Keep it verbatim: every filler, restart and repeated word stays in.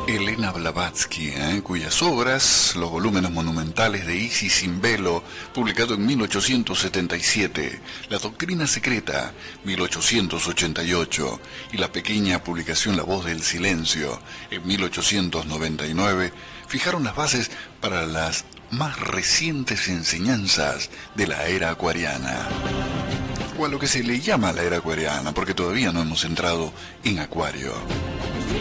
Elena Blavatsky, ¿eh? Cuyas obras, los volúmenes monumentales de Isis sin velo, publicado en mil ochocientos setenta y siete, La doctrina secreta, mil ochocientos ochenta y ocho, y la pequeña publicación La voz del silencio, en mil ochocientos noventa y nueve, fijaron las bases para las más recientes enseñanzas de la era acuariana, o a lo que se le llama la era acuariana, porque todavía no hemos entrado en Acuario.